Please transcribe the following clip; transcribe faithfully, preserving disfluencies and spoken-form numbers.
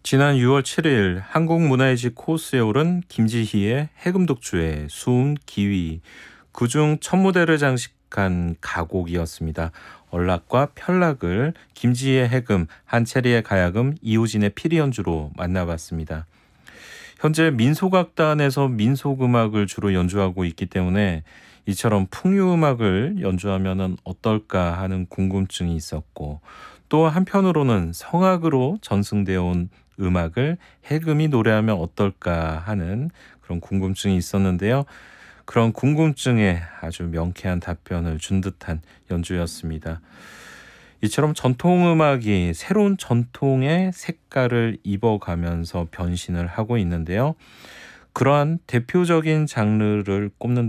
지난 유월 칠일 한국문화의식 코스에 오른 김지희의 해금독주의 수음 기위, 그중 첫 무대를 장식한 가곡이었습니다. 얼락과 편락을 김지희의 해금, 한채리의 가야금, 이호진의 피리 연주로 만나봤습니다. 현재 민속악단에서 민속음악을 주로 연주하고 있기 때문에 이처럼 풍류음악을 연주하면 어떨까 하는 궁금증이 있었고, 또 한편으로는 성악으로 전승되어 온 음악을 해금이 노래하면 어떨까 하는 그런 궁금증이 있었는데요. 그런 궁금증에 아주 명쾌한 답변을 준 듯한 연주였습니다. 이처럼 전통음악이 새로운 전통의 색깔을 입어가면서 변신을 하고 있는데요. 그러한 대표적인 장르를 꼽는